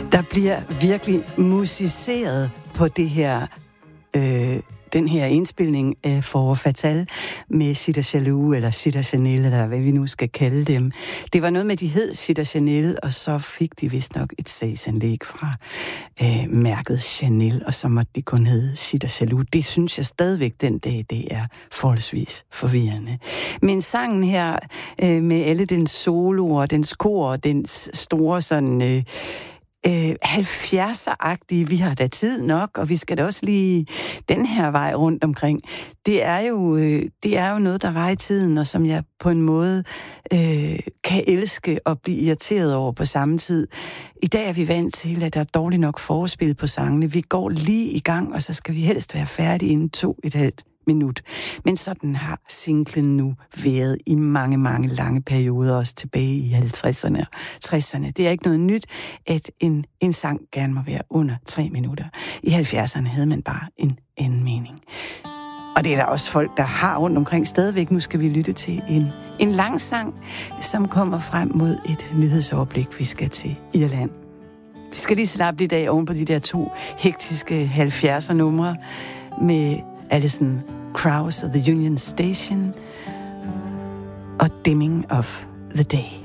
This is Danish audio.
Der bliver virkelig musiceret på det her, den her indspilning af For Fatal med Sida Chalou, eller Sida Chanel, eller hvad vi nu skal kalde dem. Det var noget med, de hed Sida Chanel, og så fik de vist nok et sagsanlæg fra mærket Chanel, og så måtte de kun hedde Sida Chalou. Det synes jeg stadigvæk den dag, det er forholdsvis forvirrende. Men sangen her, med alle dens soloer, dens kor, dens store sådan 70'er-agtige, vi har da tid nok, og vi skal da også lige den her vej rundt omkring. Det er jo noget, der var i tiden, og som jeg på en måde kan elske og blive irriteret over på samme tid. I dag er vi vant til, at der er dårligt nok forspil på sangene. Vi går lige i gang, og så skal vi helst være færdige inden 2,5 minut. Men sådan har singlen nu været i mange, mange lange perioder, også tilbage i 50'erne og 60'erne. Det er ikke noget nyt, at en sang gerne må være under 3 minutter. I 70'erne havde man bare en anden mening. Og det er der også folk, der har rundt omkring stadigvæk. Nu skal vi lytte til en lang sang, som kommer frem mod et nyhedsoverblik. Vi skal til Irland. Vi skal lige slappe i dag oven på de der 2 hektiske 70'er numre med Alison Krauss og The Union Station og Dimming of the Day.